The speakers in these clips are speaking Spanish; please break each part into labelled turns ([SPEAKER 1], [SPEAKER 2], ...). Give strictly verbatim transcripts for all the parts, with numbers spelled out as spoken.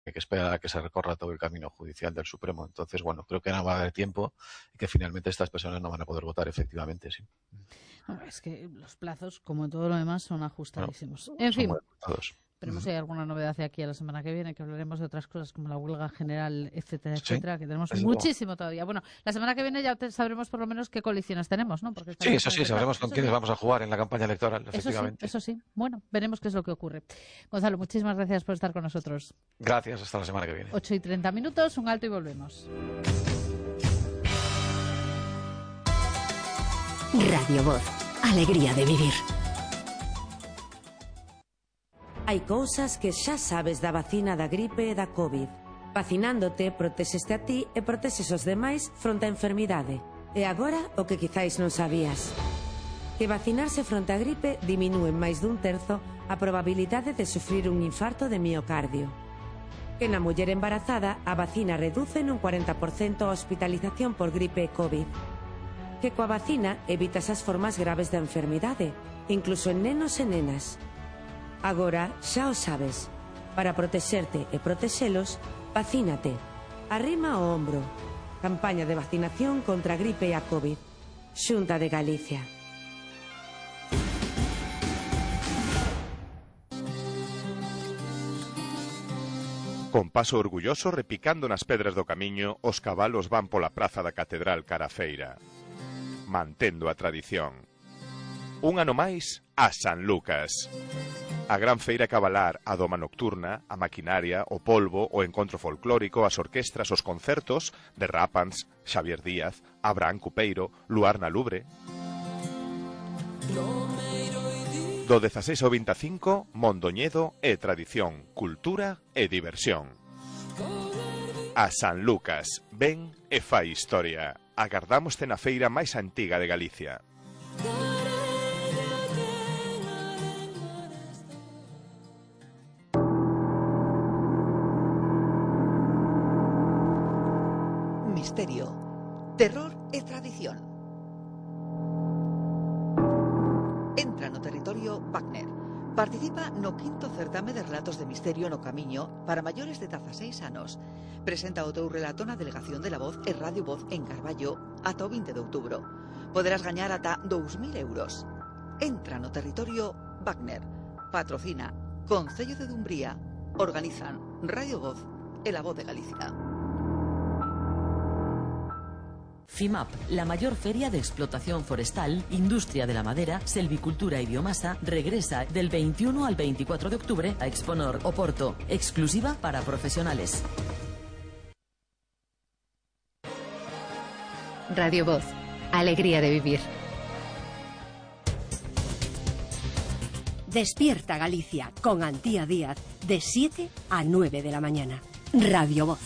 [SPEAKER 1] hay que esperar a que se recorra todo el camino judicial del Supremo. Entonces, bueno, creo que no va a haber tiempo y que finalmente estas personas no van a poder votar efectivamente, sí.
[SPEAKER 2] No, es que los plazos, como en todo lo demás, son ajustadísimos.
[SPEAKER 1] Bueno,
[SPEAKER 2] en
[SPEAKER 1] son
[SPEAKER 2] fin,
[SPEAKER 1] muy ajustados.
[SPEAKER 2] esperemos si hay alguna novedad de aquí a la semana que viene, que hablaremos de otras cosas como la huelga general, etcétera,
[SPEAKER 1] Sí,
[SPEAKER 2] etcétera, que tenemos
[SPEAKER 1] desde
[SPEAKER 2] muchísimo
[SPEAKER 1] luego.
[SPEAKER 2] todavía. Bueno, la semana que viene ya te- sabremos por lo menos qué coaliciones tenemos, ¿no? Porque
[SPEAKER 1] Sí,
[SPEAKER 2] estarán
[SPEAKER 1] eso
[SPEAKER 2] por
[SPEAKER 1] sí,
[SPEAKER 2] empezar.
[SPEAKER 1] sabremos con
[SPEAKER 2] Eso
[SPEAKER 1] quiénes
[SPEAKER 2] sí.
[SPEAKER 1] vamos a jugar en la campaña electoral,
[SPEAKER 2] Eso sí,
[SPEAKER 1] efectivamente.
[SPEAKER 2] eso sí. Bueno, veremos qué es lo que ocurre. Gonzalo, muchísimas gracias por estar con nosotros.
[SPEAKER 1] Gracias, hasta la semana que viene.
[SPEAKER 2] ocho y treinta minutos, un alto y volvemos.
[SPEAKER 3] Radio Voz, alegría de vivir.
[SPEAKER 4] Hai cousas que xa sabes da vacina da gripe e da COVID. Vacinándote, protexeste a ti e protexes os demais fronte á enfermidade. E agora, o que quizáis non sabías. Que vacinarse fronte á gripe diminúe en máis dun terzo a probabilidade de sufrir un infarto de miocardio. Que na muller embarazada a vacina reduce nun cuarenta por cento a hospitalización por gripe e COVID. Que coa vacina evitas as formas graves da enfermidade, incluso en nenos e nenas. Agora xa o sabes. Para protexerte e protexelos, vacínate. Arrima o ombro. Campaña de vacinación contra a gripe e a COVID. Xunta de Galicia.
[SPEAKER 5] Con paso orgulloso repicando nas pedras do camiño, os cabalos van pola praza da Catedral cara a feira, mantendo a tradición. Un ano máis a San Lucas. A gran feira cabalar, a doma nocturna, a maquinaria, o polvo, o encontro folclórico, as orquestras, os concertos de Rápans, Xavier Díaz, Abraham Cupeiro, Luar na Lubre. Do dezaseis ao vinte e cinco, Mondoñedo e tradición, cultura e diversión. A San Lucas, ven e fai historia. Agardámoste na feira máis antiga de Galicia.
[SPEAKER 6] Misterio, terror e tradición. Entra no territorio Wagner. Participa no quinto certame de relatos de misterio no Camiño para maiores de dezaseis anos. Presenta o teu relato na Delegación de la Voz e Radio Voz en Carballo ata o vinte de outubro. Poderás gañar ata dous mil euros. Entra no territorio Wagner. Patrocina Concello de Dumbría. Organizan Radio Voz e la Voz de Galicia.
[SPEAKER 7] FIMAP, la mayor feria de explotación forestal, industria de la madera, selvicultura y biomasa, regresa del veintiuno al veinticuatro de octubre a Exponor, Oporto, exclusiva para profesionales.
[SPEAKER 3] Radio Voz, alegría de vivir. Despierta Galicia con Antía Díaz de siete a nueve de la mañana. Radio Voz.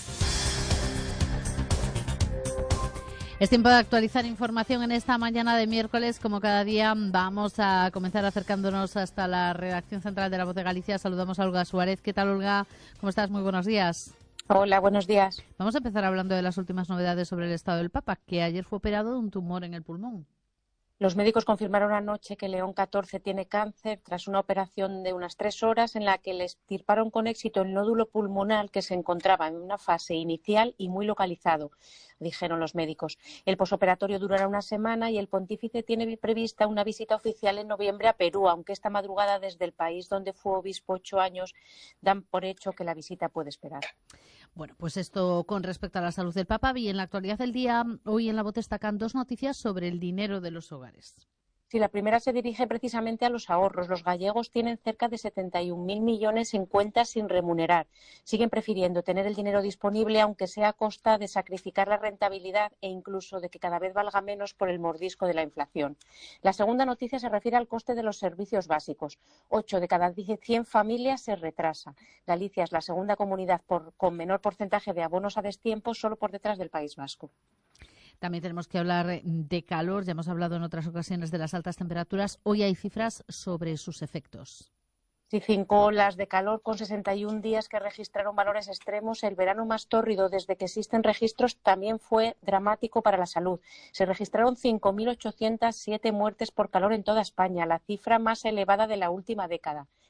[SPEAKER 2] Es tiempo de actualizar información en esta mañana de miércoles. Como cada día, vamos a comenzar acercándonos hasta la redacción central de La Voz de Galicia. Saludamos a Olga Suárez. ¿Qué tal, Olga? ¿Cómo estás? Muy buenos días.
[SPEAKER 8] Hola, buenos días.
[SPEAKER 2] Vamos a empezar hablando de las últimas novedades sobre el estado del Papa, que ayer fue operado de un tumor en el pulmón.
[SPEAKER 8] Los médicos confirmaron anoche que León catorce tiene cáncer tras una operación de unas tres horas en la que le extirparon con éxito el nódulo pulmonar que se encontraba en una fase inicial y muy localizado, dijeron los médicos. El posoperatorio durará una semana y el pontífice tiene prevista una visita oficial en noviembre a Perú, aunque esta madrugada desde el país donde fue obispo ocho años dan por hecho que la visita puede esperar.
[SPEAKER 2] Bueno, pues esto con respecto a la salud del Papa. Y en la actualidad del día, hoy en La Voz destacan dos noticias sobre el dinero de los hogares.
[SPEAKER 8] Sí, la primera se dirige precisamente a los ahorros. Los gallegos tienen cerca de setenta y un mil millones en cuentas sin remunerar. Siguen prefiriendo tener el dinero disponible, aunque sea a costa de sacrificar la rentabilidad e incluso de que cada vez valga menos por el mordisco de la inflación. La segunda noticia se refiere al coste de los servicios básicos. Ocho de cada cien familias se retrasa. Galicia es la segunda comunidad por, con menor porcentaje de abonos a destiempo, solo por detrás del País Vasco.
[SPEAKER 2] También tenemos que hablar de calor. Ya hemos hablado en otras ocasiones de las altas temperaturas. Hoy hay cifras sobre sus efectos.
[SPEAKER 8] Sí, cinco olas de calor con sesenta y un días que registraron valores extremos. El verano más tórrido desde que existen registros también fue dramático para la salud. Se registraron cinco mil ochocientas siete muertes por calor en toda España, la cifra más elevada de la última década.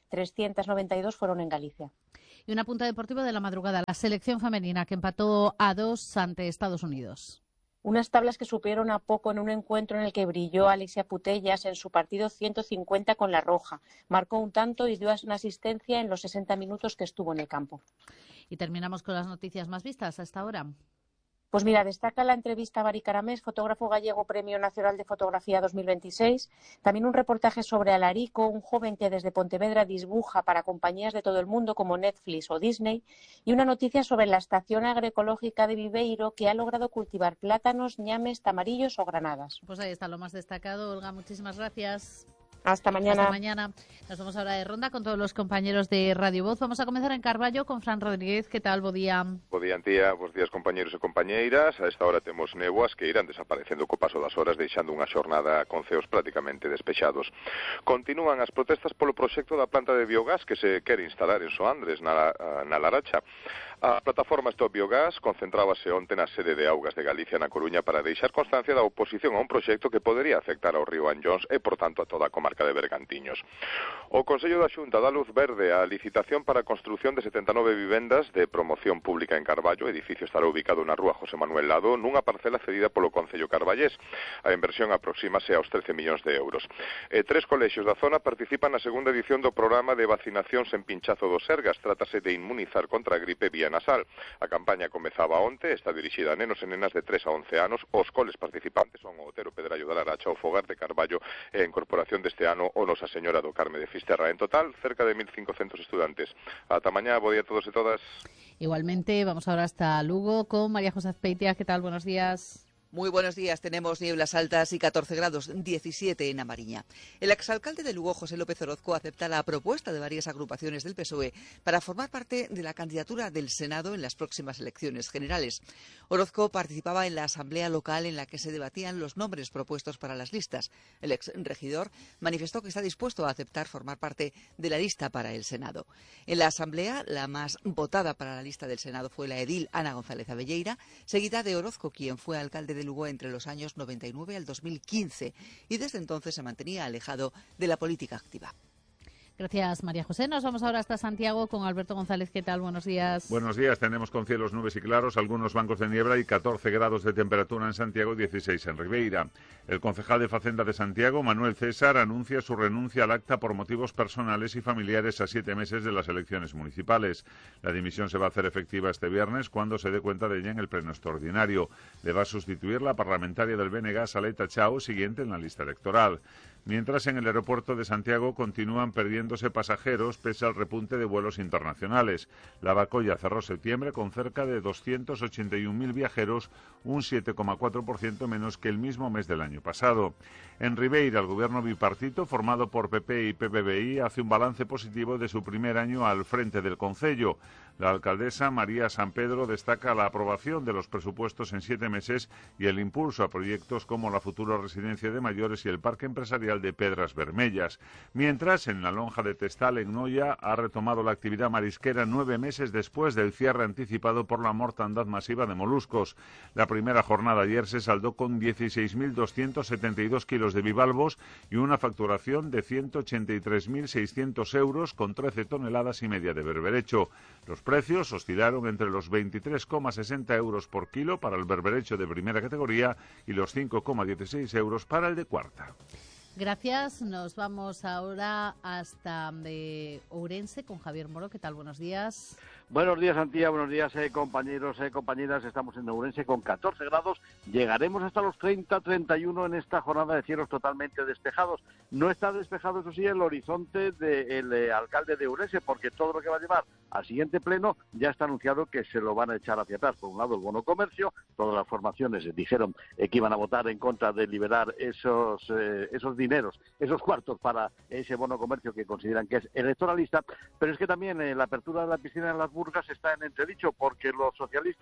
[SPEAKER 8] trescientos noventa y dos fueron en Galicia.
[SPEAKER 2] Y un apunte deportivo de la madrugada, la selección femenina que empató a dos ante Estados Unidos.
[SPEAKER 8] Unas tablas que supieron a poco en un encuentro en el que brilló Alexia Putellas en su partido ciento cincuenta con la Roja. Marcó un tanto y dio una asistencia en los sesenta minutos que estuvo en el campo.
[SPEAKER 2] Y terminamos con las noticias más vistas hasta ahora.
[SPEAKER 8] Pues mira, destaca la entrevista a Bari Caramés, fotógrafo gallego Premio Nacional de Fotografía dos mil veintiséis. También un reportaje sobre Alarico, un joven que desde Pontevedra dibuja para compañías de todo el mundo como Netflix o Disney. Y una noticia sobre la estación agroecológica de Viveiro, que ha logrado cultivar plátanos, ñames, tamarillos o granadas.
[SPEAKER 2] Pues ahí está lo más destacado. Olga, muchísimas gracias.
[SPEAKER 8] Hasta mañana.
[SPEAKER 2] Hasta mañana. Nos vamos ahora de ronda con todos los compañeros de Radio Voz. Vamos a comenzar en Carballo con Fran Rodríguez. ¿Qué tal? Bo día.
[SPEAKER 9] Bo día, Antía. Bos días, compañeros e compañeiras. A esta hora temos néboas que irán desaparecendo co paso das horas, deixando unha xornada con ceos prácticamente despexados. Continúan as protestas polo proxecto da planta de biogás que se quere instalar en Soandres, na, na Laracha. A plataforma Stop Biogás concentrábase onte na sede de Augas de Galicia na Coruña para deixar constancia da oposición a un proxecto que podería afectar ao río Anllóns e, por tanto, a toda a comarca de Bergantiños. O Consello da Xunta dá luz verde á licitación para a construción de setenta e nove vivendas de promoción pública en Carballo. O edificio estará ubicado na rúa José Manuel Lado, nunha parcela cedida polo Concello carballés. A inversión aproxímase aos trece millóns de euros. E tres colexios da zona participan na segunda edición do programa de vacinación sen pinchazo do Sergas. Trátase de inmunizar contra a gripe vía nasal. A campaña comezaba onte, está dirixida a nenos e nenas de tres a once anos. Os coles participantes son o Otero Pedrallo da Laracha, o Fogar de Carballo e a incorporación deste ano o Nosa Señora do Carme de Fisterra. En total, cerca de mil cincocentos estudantes. Ata mañá, bo día a todos e todas.
[SPEAKER 2] Igualmente, vamos ahora hasta Lugo con María José Azpeitia. ¿Qué tal? Buenos días.
[SPEAKER 6] Muy buenos días. Tenemos nieblas altas y catorce grados, diecisiete en A Mariña. El exalcalde de Lugo, José López Orozco, acepta la propuesta de varias agrupaciones del P S O E para formar parte de la candidatura del Senado en las próximas elecciones generales. Orozco participaba en la asamblea local en la que se debatían los nombres propuestos para las listas. El exregidor manifestó que está dispuesto a aceptar formar parte de la lista para el Senado. En la asamblea, la más votada para la lista del Senado fue la edil Ana González Abelleira, seguida de Orozco, quien fue alcalde de Lugo entre los años noventa y nueve al dos mil quince y desde entonces se mantenía alejado de la política activa.
[SPEAKER 2] Gracias, María José. Nos vamos ahora hasta Santiago con Alberto González. ¿Qué tal? Buenos días.
[SPEAKER 10] Buenos días. Tenemos con cielos, nubes y claros, algunos bancos de niebla y catorce grados de temperatura en Santiago, dieciséis en Ribeira. El concejal de Facenda de Santiago, Manuel César, anuncia su renuncia al acta por motivos personales y familiares a siete meses de las elecciones municipales. La dimisión se va a hacer efectiva este viernes cuando se dé cuenta de ella en el pleno extraordinario. Le va a sustituir la parlamentaria del B N G, Saleta Chao, siguiente en la lista electoral. Mientras en el aeropuerto de Santiago continúan perdiéndose pasajeros pese al repunte de vuelos internacionales. La Bacoya cerró septiembre con cerca de doscientos ochenta y un mil viajeros, un siete coma cuatro por ciento menos que el mismo mes del año pasado. En Ribeira, el gobierno bipartito, formado por P P y P P B I, hace un balance positivo de su primer año al frente del concello. La alcaldesa María San Pedro destaca la aprobación de los presupuestos en siete meses y el impulso a proyectos como la futura residencia de mayores y el parque empresarial de Pedras Bermellas. Mientras, en la lonja de Testal, en Noia, ha retomado la actividad marisquera nueve meses después del cierre anticipado por la mortandad masiva de moluscos. La primera jornada ayer se saldó con dieciséis mil doscientos setenta y dos kilos de bivalvos y una facturación de ciento ochenta y tres mil seiscientos euros con trece toneladas y media de berberecho. Los precios oscilaron entre los veintitrés coma sesenta euros por kilo para el berberecho de primera categoría y los cinco coma dieciséis euros para el de cuarta.
[SPEAKER 2] Gracias. Nos vamos ahora hasta eh, Ourense con Javier Moro. ¿Qué tal? Buenos días.
[SPEAKER 11] Buenos días, Antía. Buenos días, eh, compañeros, eh, compañeras. Estamos en Ourense con catorce grados. Llegaremos hasta los treinta, treinta y uno en esta jornada de cielos totalmente despejados. No está despejado, eso sí, el horizonte del eh, alcalde de Ourense, porque todo lo que va a llevar al siguiente pleno ya está anunciado que se lo van a echar hacia atrás. Por un lado, el bono comercio. Todas las formaciones dijeron eh, que iban a votar en contra de liberar esos, eh, esos dineros, esos cuartos para ese bono comercio que consideran que es electoralista. Pero es que también eh, la apertura de la piscina en las Burgas está en entredicho, porque los socialistas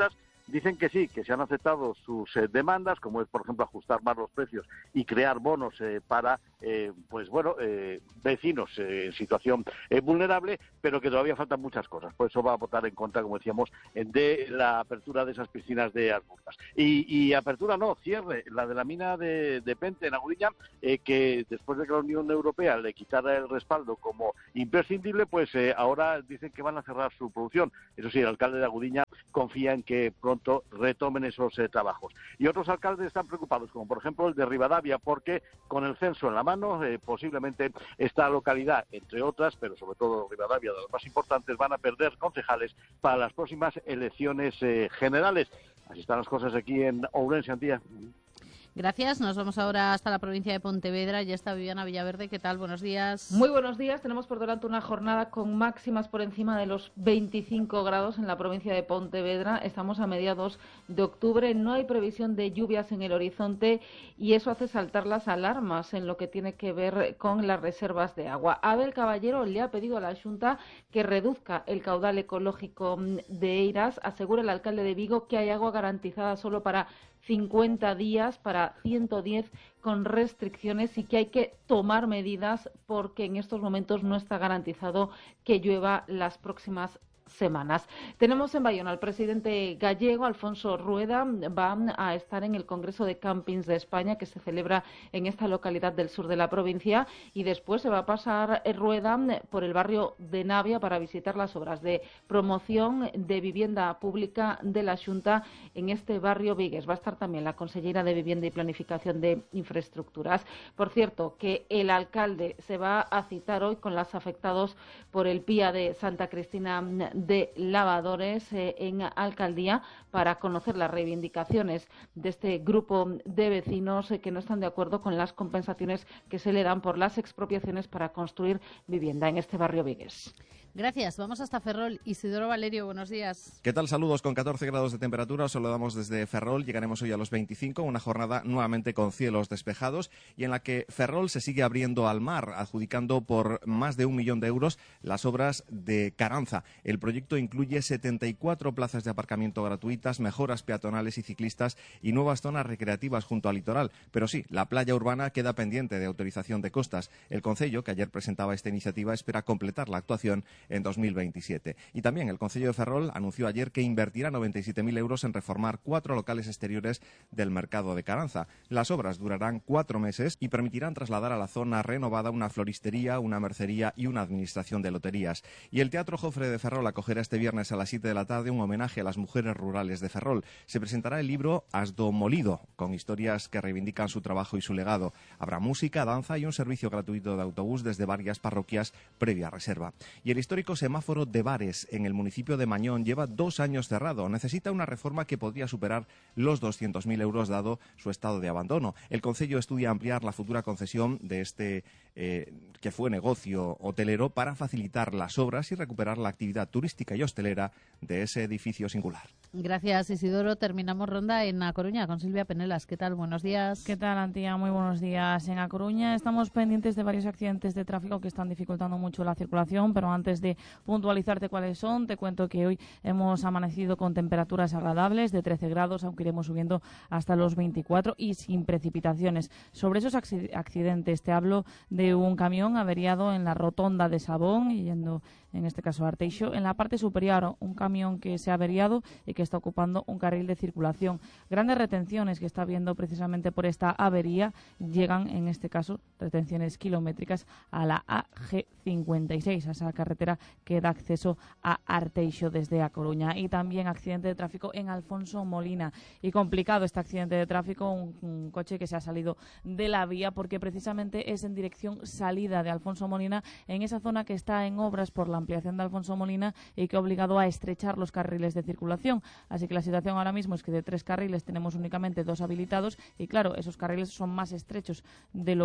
[SPEAKER 11] dicen que sí, que se han aceptado sus eh, demandas, como es, por ejemplo, ajustar más los precios y crear bonos eh, para, eh, pues bueno, eh, vecinos eh, en situación eh, vulnerable, pero que todavía faltan muchas cosas. Por eso va a votar en contra, como decíamos, de la apertura de esas piscinas de Alburgas. Y, y apertura no, cierre, la de la mina de, de Pente en Aguriña, eh, que después de que la Unión Europea le quitara el respaldo como imprescindible, pues eh, ahora dicen que van a cerrar su producción. Eso sí, el alcalde de Aguriña confía en que pronto retomen esos eh, trabajos. Y otros alcaldes están preocupados, como por ejemplo el de Rivadavia, porque con el censo en la mano, eh, posiblemente esta localidad, entre otras, pero sobre todo Rivadavia, de las más importantes, van a perder concejales para las próximas elecciones eh, generales. Así están las cosas aquí en Ourense, Antía.
[SPEAKER 2] Gracias. Nos vamos ahora hasta la provincia de Pontevedra. Ya está Viviana Villaverde. ¿Qué tal? Buenos días.
[SPEAKER 12] Muy buenos días. Tenemos por delante una jornada con máximas por encima de los veinticinco grados en la provincia de Pontevedra. Estamos a mediados de octubre. No hay previsión de lluvias en el horizonte y eso hace saltar las alarmas en lo que tiene que ver con las reservas de agua. Abel Caballero le ha pedido a la Xunta que reduzca el caudal ecológico de Eiras. Asegura el alcalde de Vigo que hay agua garantizada solo para cincuenta días, para ciento diez con restricciones, y que hay que tomar medidas porque en estos momentos no está garantizado que llueva las próximas semanas. Tenemos en Bayona al presidente gallego, Alfonso Rueda. Va a estar en el Congreso de Campings de España, que se celebra en esta localidad del sur de la provincia, y después se va a pasar Rueda por el barrio de Navia para visitar las obras de promoción de vivienda pública de la Xunta en este barrio vigués. Va a estar también la consellera de Vivienda y Planificación de Infraestructuras. Por cierto, que el alcalde se va a citar hoy con los afectados por el P I A de Santa Cristina de Lavadores eh, en Alcaldía para conocer las reivindicaciones de este grupo de vecinos eh, que no están de acuerdo con las compensaciones que se le dan por las expropiaciones para construir vivienda en este barrio vigués.
[SPEAKER 2] Gracias. Vamos hasta Ferrol. Isidoro Valerio, buenos días.
[SPEAKER 13] ¿Qué tal? Saludos. Con catorce grados de temperatura, os saludamos desde Ferrol. Llegaremos hoy a los veinticinco, una jornada nuevamente con cielos despejados y en la que Ferrol se sigue abriendo al mar, adjudicando por más de un millón de euros las obras de Caranza. El proyecto incluye setenta y cuatro plazas de aparcamiento gratuitas, mejoras peatonales y ciclistas y nuevas zonas recreativas junto al litoral. Pero sí, la playa urbana queda pendiente de autorización de costas. El Concello, que ayer presentaba esta iniciativa, espera completar la actuación en dos mil veintisiete. Y también el Concello de Ferrol anunció ayer que invertirá noventa y siete mil euros en reformar cuatro locales exteriores del mercado de Caranza. Las obras durarán cuatro meses y permitirán trasladar a la zona renovada una floristería, una mercería y una administración de loterías. Y el Teatro Jofre de Ferrol acogerá este viernes a las siete de la tarde un homenaje a las mujeres rurales de Ferrol. Se presentará el libro Asdo Molido, con historias que reivindican su trabajo y su legado. Habrá música, danza y un servicio gratuito de autobús desde varias parroquias previa reserva. Y el histórico semáforo de Bares en el municipio de Mañón lleva dos años cerrado. Necesita una reforma que podría superar los doscientos mil euros dado su estado de abandono. El Concello estudia ampliar la futura concesión de este eh, que fue negocio hotelero para facilitar las obras y recuperar la actividad turística y hostelera de ese edificio singular.
[SPEAKER 2] Gracias, Isidoro. Terminamos ronda en A Coruña con Silvia Penelas. ¿Qué tal? Buenos días.
[SPEAKER 14] ¿Qué tal, Antía? Muy buenos días. En A Coruña estamos pendientes de varios accidentes de tráfico que están dificultando mucho la circulación, pero antes de puntualizarte cuáles son, te cuento que hoy hemos amanecido con temperaturas agradables de trece grados, aunque iremos subiendo hasta los veinticuatro y sin precipitaciones. Sobre esos accidentes te hablo de un camión averiado en la rotonda de Sabón, yendo en este caso a Arteixo, en la parte superior, un camión que se ha averiado y que está ocupando un carril de circulación. Grandes retenciones que está habiendo precisamente por esta avería, llegan en este caso retenciones kilométricas a la A G cincuenta y seis, a esa carretera que da acceso a Arteixo desde A Coruña. Y también accidente de tráfico en Alfonso Molina. Y complicado este accidente de tráfico, un, un coche que se ha salido de la vía porque precisamente es en dirección salida de Alfonso Molina, en esa zona que está en obras por la ampliación de Alfonso Molina y que ha obligado a estrechar los carriles de circulación. Así que la situación ahora mismo es que de tres carriles tenemos únicamente dos habilitados y claro, esos carriles son más estrechos de lo habitual.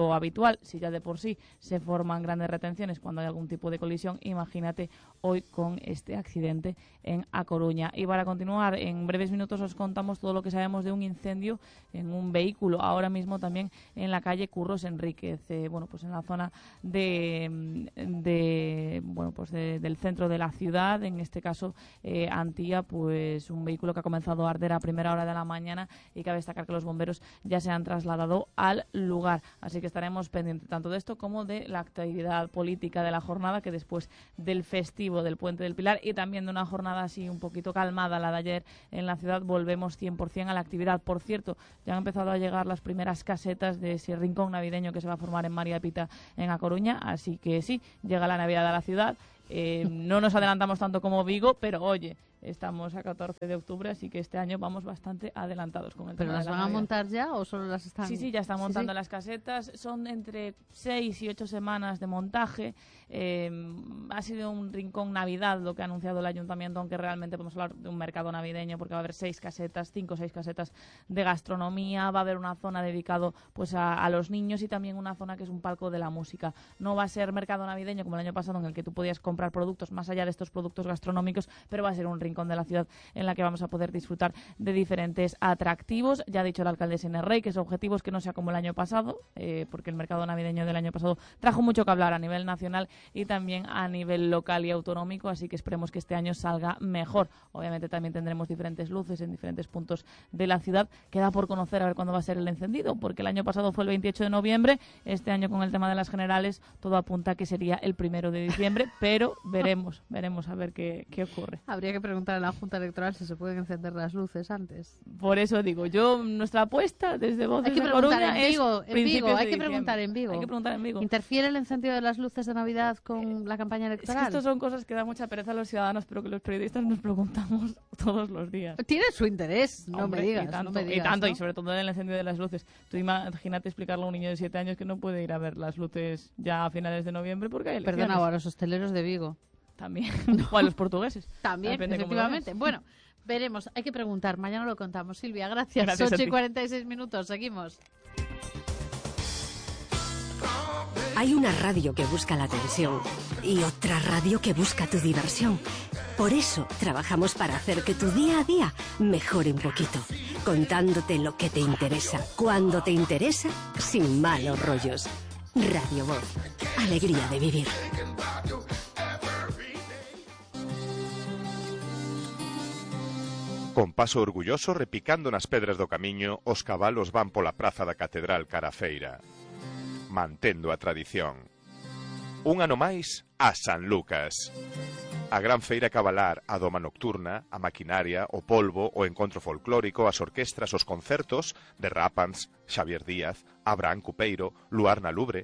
[SPEAKER 14] cual, si ya de por sí se forman grandes retenciones cuando hay algún tipo de colisión, imagínate hoy con este accidente en A Coruña. Y para continuar, en breves minutos os contamos todo lo que sabemos de un incendio en un vehículo, ahora mismo también en la calle Curros Enríquez, eh, bueno, pues en la zona de, de bueno, pues de, del centro de la ciudad, en este caso eh, Antía, pues un vehículo que ha comenzado a arder a primera hora de la mañana y cabe destacar que los bomberos ya se han trasladado al lugar, así que estaremos pendientes tanto de esto como de la actividad política de la jornada, que después del festivo del Puente del Pilar y también de una jornada así un poquito calmada, la de ayer en la ciudad, volvemos cien por cien a la actividad. Por cierto, ya han empezado a llegar las primeras casetas de ese rincón navideño que se va a formar en María Pita en A Coruña, así que sí, llega la Navidad a la ciudad. Eh, no nos adelantamos tanto como Vigo, pero oye, estamos a catorce de octubre, así que este año vamos bastante adelantados con el
[SPEAKER 2] tema. ¿Pero las van a montar ya o solo las están...?
[SPEAKER 14] Sí, sí, ya están montando
[SPEAKER 2] ¿Sí, sí?
[SPEAKER 14] las casetas. Son entre seis y ocho semanas de montaje. Eh, ha sido un rincón Navidad lo que ha anunciado el ayuntamiento, aunque realmente podemos hablar de un mercado navideño porque va a haber seis casetas, cinco o seis casetas de gastronomía. Va a haber una zona dedicada pues a, a los niños y también una zona que es un palco de la música. No va a ser mercado navideño como el año pasado en el que tú podías comprar productos más allá de estos productos gastronómicos, pero va a ser un rincón de la ciudad en la que vamos a poder disfrutar de diferentes atractivos. Ya ha dicho el alcalde Senerrey que su objetivo es que no sea como el año pasado, eh, porque el mercado navideño del año pasado trajo mucho que hablar a nivel nacional y también a nivel local y autonómico, así que esperemos que este año salga mejor. Obviamente también tendremos diferentes luces en diferentes puntos de la ciudad. Queda por conocer a ver cuándo va a ser el encendido, porque el año pasado fue el veintiocho de noviembre, este año con el tema de las generales todo apunta a que sería el primero de diciembre, pero veremos, veremos a ver qué, qué ocurre.
[SPEAKER 2] Habría que preguntar a la Junta Electoral si se pueden encender las luces antes.
[SPEAKER 14] Por eso digo, yo, nuestra apuesta desde Voces de Coruña
[SPEAKER 2] en Vigo,
[SPEAKER 14] es
[SPEAKER 2] en Vigo, hay que
[SPEAKER 14] diciembre.
[SPEAKER 2] preguntar en Vigo.
[SPEAKER 14] Hay que preguntar en Vigo.
[SPEAKER 2] ¿Interfiere el encendido de las luces de Navidad con la campaña electoral?
[SPEAKER 14] Es que estas son cosas que da mucha pereza a los ciudadanos, pero que los periodistas nos preguntamos todos los días.
[SPEAKER 2] Tiene su interés, no
[SPEAKER 14] Hombre,
[SPEAKER 2] me digas.
[SPEAKER 14] Y tanto,
[SPEAKER 2] no me digas,
[SPEAKER 14] y, tanto
[SPEAKER 2] ¿no?
[SPEAKER 14] y sobre todo en el encendido de las luces. Tú imagínate explicarle a un niño de siete años que no puede ir a ver las luces ya a finales de noviembre porque hay elecciones.
[SPEAKER 2] Perdona, o a los hosteleros de Vigo.
[SPEAKER 14] También, o a los portugueses.
[SPEAKER 2] También,
[SPEAKER 14] Depende
[SPEAKER 2] efectivamente. Bueno, veremos, hay que preguntar, mañana lo contamos. Silvia, gracias.
[SPEAKER 14] Gracias
[SPEAKER 2] ocho y cuarenta y seis minutos, seguimos.
[SPEAKER 3] Hay una radio que busca la atención y otra radio que busca tu diversión. Por eso trabajamos para hacer que tu día a día mejore un poquito, contándote lo que te interesa, cuando te interesa, sin malos rollos. Radio Voz, alegría de vivir.
[SPEAKER 5] Con paso orgulloso, repicando nas pedras do camiño, os cabalos van pola praza da Catedral cara a feira. Mantendo a tradición. Un ano máis a San Lucas. A gran feira cabalar, a doma nocturna, a maquinaria, o polvo, o encontro folclórico, as orquestras, os concertos de Rápans, Xavier Díaz, Abraham Cupeiro, Luar na Lubre.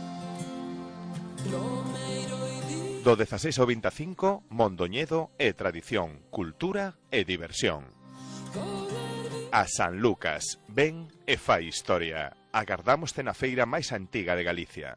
[SPEAKER 5] Do dezaseis ao veinticinco, Mondoñedo e tradición, cultura e diversión. A San Lucas, ven e fai historia. Agardámoste na feira máis antiga de Galicia.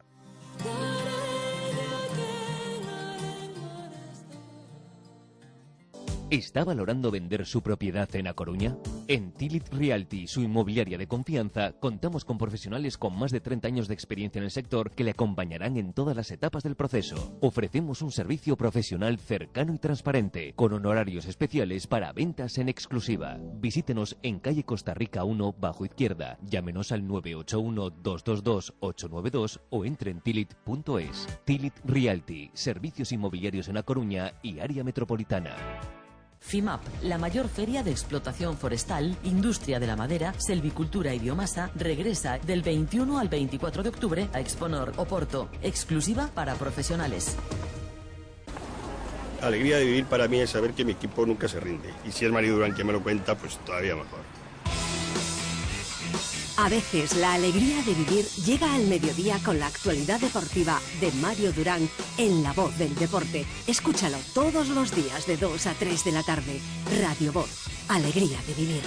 [SPEAKER 15] ¿Está valorando vender su propiedad en A Coruña? En Tilit Realty, su inmobiliaria de confianza, contamos con profesionales con más de treinta años de experiencia en el sector que le acompañarán en todas las etapas del proceso. Ofrecemos un servicio profesional cercano y transparente, con honorarios especiales para ventas en exclusiva. Visítenos en calle Costa Rica uno, bajo izquierda. Llámenos al nueve ocho uno, dos dos dos, ocho nueve dos o entre en tilit punto es. Tilit Realty, servicios inmobiliarios en A Coruña y área metropolitana.
[SPEAKER 7] FIMAP, la mayor feria de explotación forestal, industria de la madera, selvicultura y biomasa, regresa del veintiuno al veinticuatro de octubre a Exponor, Oporto, exclusiva para profesionales.
[SPEAKER 16] Alegría de vivir para mí es saber que mi equipo nunca se rinde. Y si es Mario Durán quien me lo cuenta, pues todavía mejor.
[SPEAKER 3] A veces la alegría de vivir llega al mediodía con la actualidad deportiva de Mario Durán en La Voz del Deporte. Escúchalo todos los días de dos a tres de la tarde. Radio Voz, alegría de vivir.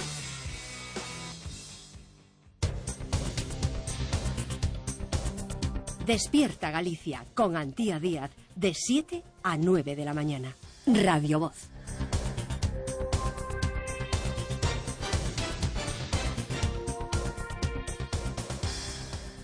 [SPEAKER 3] Despierta Galicia con Antía Díaz de siete a nueve de la mañana. Radio Voz.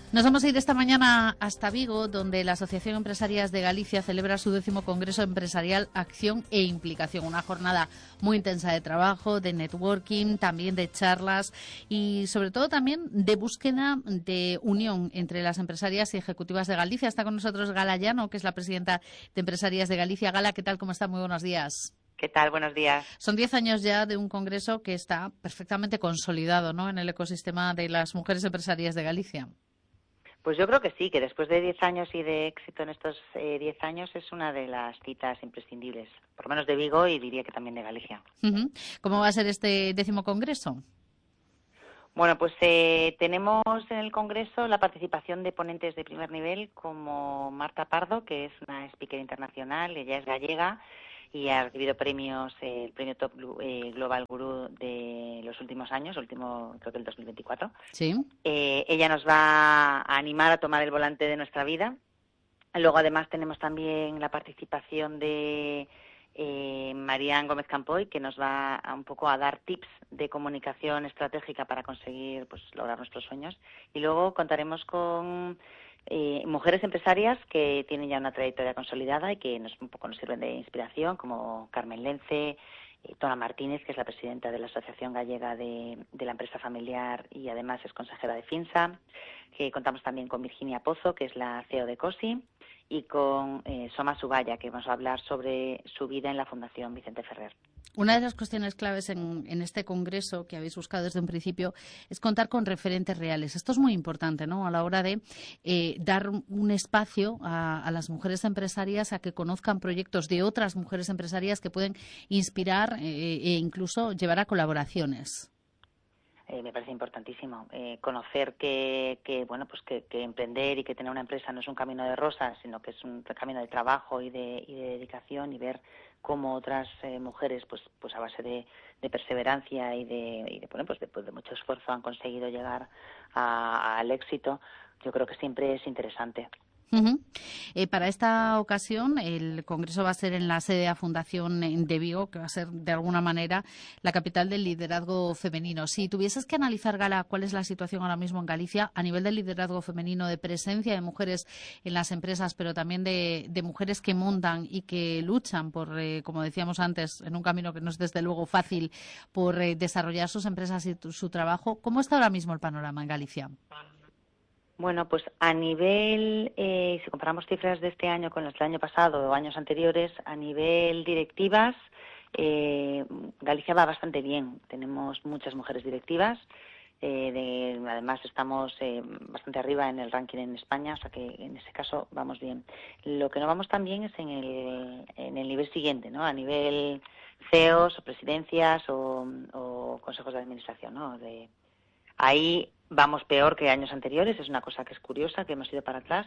[SPEAKER 2] Nos vamos a ir esta mañana hasta Vigo, donde la Asociación Empresarias de Galicia celebra su décimo Congreso Empresarial Acción e Implicación. Una jornada muy intensa de trabajo, de networking, también de charlas y sobre todo también de búsqueda de unión entre las empresarias y ejecutivas de Galicia. Está con nosotros Gala Llano, que es la presidenta de Empresarias de Galicia. Gala, ¿qué tal? ¿Cómo está? Muy buenos días.
[SPEAKER 17] ¿Qué tal? Buenos días.
[SPEAKER 2] Son diez años ya de un congreso que está perfectamente consolidado, ¿no?, en el ecosistema de las mujeres empresarias de Galicia.
[SPEAKER 17] Pues yo creo que sí, que después de diez años y de éxito en estos eh, diez años es una de las citas imprescindibles, por lo menos de Vigo y diría que también de Galicia.
[SPEAKER 2] Uh-huh. ¿Cómo va a ser este décimo congreso?
[SPEAKER 17] Bueno, pues eh, tenemos en el congreso la participación de ponentes de primer nivel como Marta Pardo, que es una speaker internacional, ella es gallega y ha recibido premios, eh, el premio Top eh, Global Guru de los últimos años, último creo que el dos mil veinticuatro.
[SPEAKER 2] Sí.
[SPEAKER 17] Eh, ella nos va a animar a tomar el volante de nuestra vida. Luego además tenemos también la participación de eh, Marian Gómez Campoy, que nos va a, un poco a dar tips de comunicación estratégica para conseguir pues lograr nuestros sueños. Y luego contaremos con Eh, mujeres empresarias que tienen ya una trayectoria consolidada y que nos, un poco nos sirven de inspiración, como Carmen Lence, eh, Tona Martínez, que es la presidenta de la Asociación Gallega de, de la Empresa Familiar y además es consejera de FINSA, que contamos también con Virginia Pozo, que es la C E O de COSI, y con eh, Soma Subaya, que vamos a hablar sobre su vida en la Fundación Vicente Ferrer.
[SPEAKER 2] Una de las cuestiones claves en, en este congreso que habéis buscado desde un principio es contar con referentes reales. Esto es muy importante, ¿no?, a la hora de eh, dar un espacio a, a las mujeres empresarias a que conozcan proyectos de otras mujeres empresarias que pueden inspirar eh, e incluso llevar a colaboraciones.
[SPEAKER 17] Eh, me parece importantísimo eh, conocer que, que bueno pues que, que emprender y que tener una empresa no es un camino de rosas, sino que es un camino de trabajo y de, y de dedicación, y ver cómo otras eh, mujeres pues pues a base de, de perseverancia y de, y de bueno pues después de mucho esfuerzo han conseguido llegar a, al éxito. Yo creo que siempre es interesante.
[SPEAKER 2] Uh-huh. Eh, para esta ocasión el congreso va a ser en la sede de la Fundación de Vigo, que va a ser de alguna manera la capital del liderazgo femenino. Si tuvieses que analizar, Gala, cuál es la situación ahora mismo en Galicia a nivel del liderazgo femenino, de presencia de mujeres en las empresas, pero también de, de mujeres que montan y que luchan por, eh, como decíamos antes, en un camino que no es desde luego fácil, por eh, desarrollar sus empresas y tu, su trabajo, ¿cómo está ahora mismo el panorama en Galicia?
[SPEAKER 17] Bueno, pues a nivel, eh, si comparamos cifras de este año con las del año pasado o años anteriores, a nivel directivas, eh, Galicia va bastante bien. Tenemos muchas mujeres directivas. Eh, de, además, estamos eh, bastante arriba en el ranking en España, o sea que en ese caso vamos bien. Lo que no vamos tan bien es en el, en el nivel siguiente, ¿no? A nivel C E Os o presidencias o, o consejos de administración, ¿no? De, ahí vamos peor que años anteriores, es una cosa que es curiosa, que hemos ido para atrás.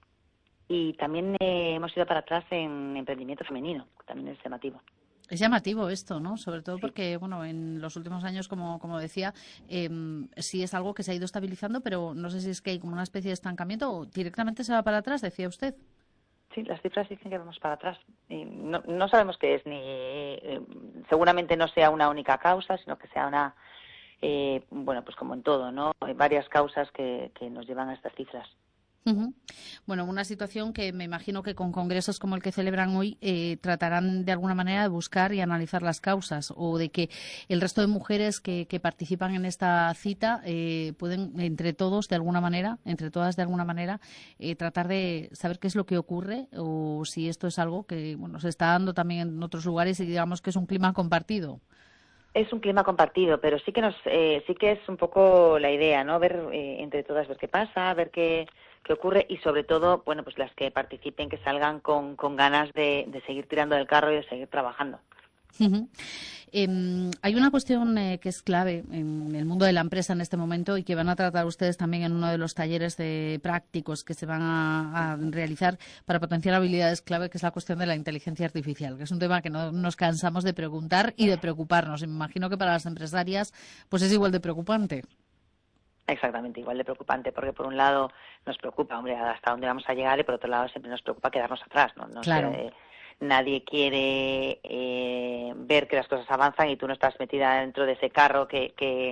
[SPEAKER 17] Y también eh, hemos ido para atrás en emprendimiento femenino, que también es llamativo.
[SPEAKER 2] Es llamativo esto, ¿no? Sobre todo porque, bueno, en los últimos años, como, como decía, eh, sí es algo que se ha ido estabilizando, pero no sé si es que hay como una especie de estancamiento o directamente se va para atrás, decía usted.
[SPEAKER 17] Sí, las cifras dicen que vamos para atrás. Y no, no sabemos qué es, ni eh, seguramente no sea una única causa, sino que sea una... Eh, bueno, pues como en todo, ¿no? Hay varias causas que, que nos llevan a estas cifras.
[SPEAKER 2] Uh-huh. Bueno, una situación que me imagino que con congresos como el que celebran hoy eh, tratarán de alguna manera de buscar y analizar las causas, o de que el resto de mujeres que, que participan en esta cita eh, pueden, entre todos, de alguna manera, entre todas de alguna manera, eh, tratar de saber qué es lo que ocurre, o si esto es algo que, bueno, se está dando también en otros lugares y digamos que es un clima compartido.
[SPEAKER 17] Es un clima compartido, pero sí que nos, eh, sí que es un poco la idea, ¿no? Ver eh, entre todas, ver qué pasa, ver qué, qué ocurre y sobre todo, bueno, pues las que participen, que salgan con, con ganas de, de seguir tirando del carro y de seguir trabajando.
[SPEAKER 2] Uh-huh. Eh, hay una cuestión eh, que es clave en el mundo de la empresa en este momento y que van a tratar ustedes también en uno de los talleres de prácticos que se van a, a realizar para potenciar habilidades clave, que es la cuestión de la inteligencia artificial, que es un tema que no nos cansamos de preguntar y de preocuparnos. Y me imagino que para las empresarias pues es igual de preocupante.
[SPEAKER 17] Exactamente, igual de preocupante, porque por un lado nos preocupa, hombre, hasta dónde vamos a llegar, y por otro lado siempre nos preocupa quedarnos atrás, ¿no? no
[SPEAKER 2] claro.
[SPEAKER 17] sé, eh, nadie quiere eh, ver que las cosas avanzan y tú no estás metida dentro de ese carro que, que,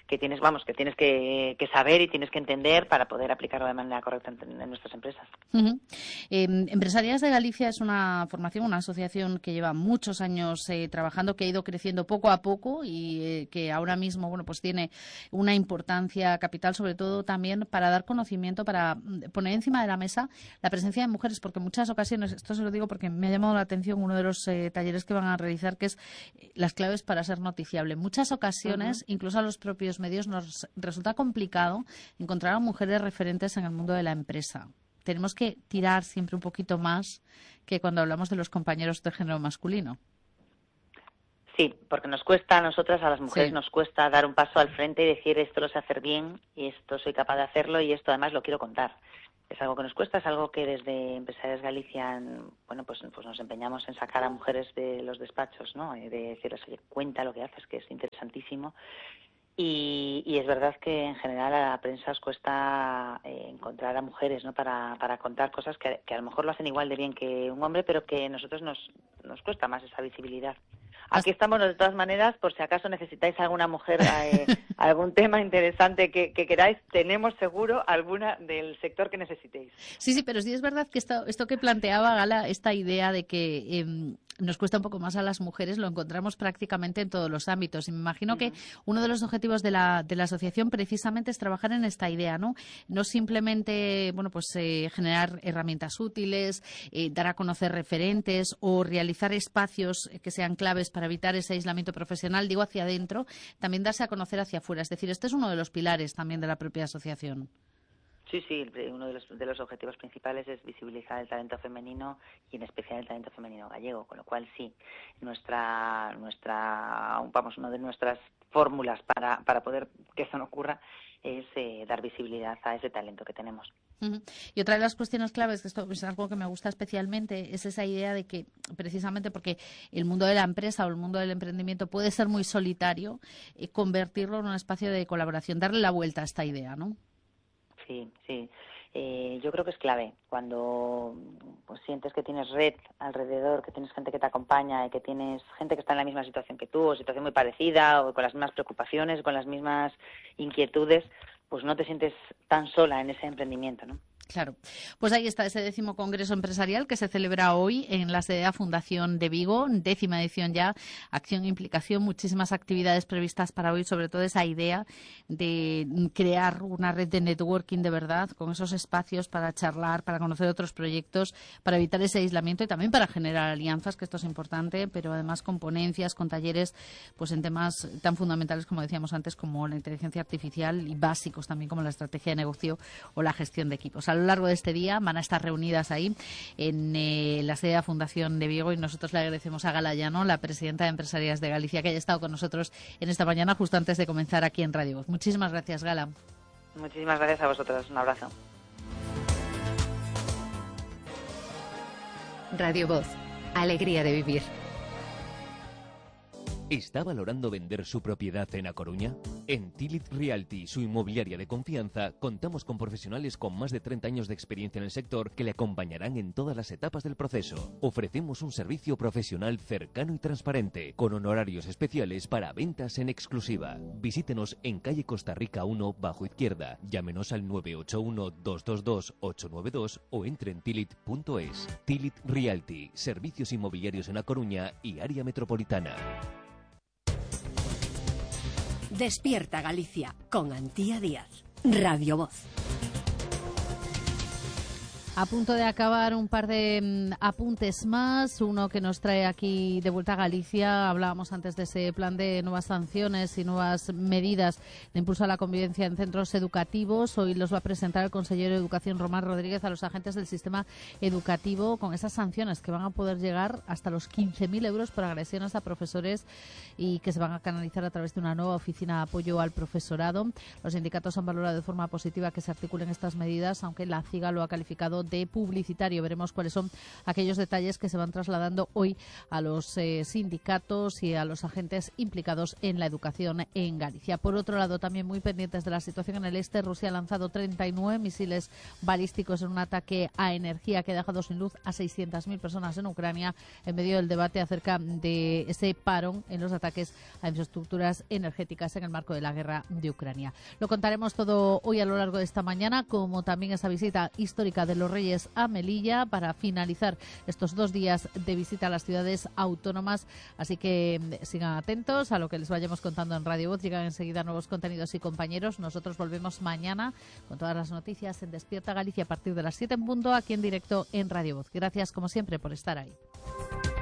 [SPEAKER 17] que tienes, vamos, que tienes que, que saber y tienes que entender para poder aplicarlo de manera correcta en, en nuestras empresas.
[SPEAKER 2] Uh-huh. Eh, Empresarias de Galicia es una formación, una asociación que lleva muchos años eh, trabajando, que ha ido creciendo poco a poco y eh, que ahora mismo, bueno, pues tiene una importancia capital, sobre todo también para dar conocimiento, para poner encima de la mesa la presencia de mujeres, porque en muchas ocasiones, esto se lo digo porque me ha llamado la atención uno de los eh, talleres que van a realizar, que es las claves para ser noticiable. En muchas ocasiones, uh-huh. incluso a los propios medios, nos resulta complicado encontrar a mujeres referentes en el mundo de la empresa. Tenemos que tirar siempre un poquito más que cuando hablamos de los compañeros de género masculino.
[SPEAKER 17] Sí, porque nos cuesta a nosotras, a las mujeres, sí. nos cuesta dar un paso al frente y decir esto lo sé hacer bien y esto soy capaz de hacerlo y esto además lo quiero contar. Es algo que nos cuesta, es algo que desde Empresarias Galicia, bueno, pues, pues nos empeñamos en sacar a mujeres de los despachos, ¿no? De decirles, oye, cuenta lo que haces, que es interesantísimo. Y, y es verdad que en general a la prensa os cuesta eh, encontrar a mujeres, ¿no? Para, para contar cosas que, que a lo mejor lo hacen igual de bien que un hombre, pero que a nosotros nos, nos cuesta más esa visibilidad. Aquí estamos de todas maneras, por si acaso necesitáis alguna mujer, eh, algún tema interesante que, que queráis, tenemos seguro alguna del sector que necesitéis.
[SPEAKER 2] Sí, sí, pero sí es verdad que esto, esto que planteaba Gala, esta idea de que eh, nos cuesta un poco más a las mujeres, lo encontramos prácticamente en todos los ámbitos. Y me imagino uh-huh. que uno de los objetivos de la, de la asociación precisamente es trabajar en esta idea, ¿no? No simplemente, bueno, pues eh, generar herramientas útiles, eh, dar a conocer referentes o realizar espacios que sean claves para para evitar ese aislamiento profesional, digo hacia adentro, también darse a conocer hacia afuera. Es decir, este es uno de los pilares también de la propia asociación.
[SPEAKER 17] Sí, sí, uno de los, de los objetivos principales es visibilizar el talento femenino y en especial el talento femenino gallego, con lo cual sí, nuestra, nuestra, vamos, una de nuestras fórmulas para, para poder que eso no ocurra es eh, dar visibilidad a ese talento que tenemos.
[SPEAKER 2] Uh-huh. Y otra de las cuestiones claves, que esto es algo que me gusta especialmente, es esa idea de que, precisamente porque el mundo de la empresa o el mundo del emprendimiento puede ser muy solitario, eh, convertirlo en un espacio de colaboración, darle la vuelta a esta idea, ¿no?
[SPEAKER 17] Sí, sí. Eh, yo creo que es clave cuando pues, sientes que tienes red alrededor, que tienes gente que te acompaña y que tienes gente que está en la misma situación que tú, o situación muy parecida, o con las mismas preocupaciones, con las mismas inquietudes, pues no te sientes tan sola en ese emprendimiento, ¿no?
[SPEAKER 2] Claro. Pues ahí está ese décimo Congreso Empresarial que se celebra hoy en la sede de la Fundación de Vigo, décima edición ya, acción e implicación, muchísimas actividades previstas para hoy, sobre todo esa idea de crear una red de networking de verdad, con esos espacios para charlar, para conocer otros proyectos, para evitar ese aislamiento y también para generar alianzas, que esto es importante, pero además con ponencias, con talleres, pues en temas tan fundamentales como decíamos antes, como la inteligencia artificial y básicos también como la estrategia de negocio o la gestión de equipos. A lo largo de este día van a estar reunidas ahí en eh, la sede de la Fundación de Vigo y nosotros le agradecemos a Gala Llano, la presidenta de Empresarias de Galicia, que haya estado con nosotros en esta mañana justo antes de comenzar aquí en Radio Voz. Muchísimas gracias, Gala.
[SPEAKER 17] Muchísimas gracias a vosotros. Un abrazo.
[SPEAKER 3] Radio Voz. Alegría de vivir.
[SPEAKER 15] ¿Está valorando vender su propiedad en A Coruña? En Tilit Realty, su inmobiliaria de confianza, contamos con profesionales con más de treinta años de experiencia en el sector que le acompañarán en todas las etapas del proceso. Ofrecemos un servicio profesional cercano y transparente, con honorarios especiales para ventas en exclusiva. Visítenos en calle Costa Rica uno, bajo izquierda. Llámenos al nueve ocho uno, dos dos dos, ocho nueve dos o entre en tilit punto es. Tilit Realty, servicios inmobiliarios en A Coruña y área metropolitana.
[SPEAKER 3] Despierta Galicia con Antía Díaz. Radio Voz.
[SPEAKER 2] A punto de acabar un par de mm, apuntes más, uno que nos trae aquí de vuelta a Galicia. Hablábamos antes de ese plan de nuevas sanciones y nuevas medidas de impulso a la convivencia en centros educativos. Hoy los va a presentar el consejero de Educación, Román Rodríguez, a los agentes del sistema educativo con esas sanciones que van a poder llegar hasta los quince mil euros por agresiones a profesores y que se van a canalizar a través de una nueva oficina de apoyo al profesorado. Los sindicatos han valorado de forma positiva que se articulen estas medidas, aunque la CIGA lo ha calificado de publicitario. Veremos cuáles son aquellos detalles que se van trasladando hoy a los eh, sindicatos y a los agentes implicados en la educación en Galicia. Por otro lado, también muy pendientes de la situación en el este, Rusia ha lanzado treinta y nueve misiles balísticos en un ataque a energía que ha dejado sin luz a seiscientas mil personas en Ucrania en medio del debate acerca de ese parón en los ataques a infraestructuras energéticas en el marco de la guerra de Ucrania. Lo contaremos todo hoy a lo largo de esta mañana, como también esa visita histórica de los Reyes a Melilla para finalizar estos dos días de visita a las ciudades autónomas. Así que sigan atentos a lo que les vayamos contando en Radio Voz. Llegan enseguida nuevos contenidos y compañeros. Nosotros volvemos mañana con todas las noticias en Despierta Galicia a partir de las siete en punto aquí en directo en Radio Voz. Gracias como siempre por estar ahí.